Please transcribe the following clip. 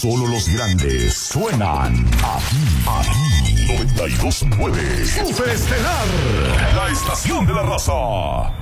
solo los grandes suenan aquí. 92.9 Super Estelar, la estación de la raza.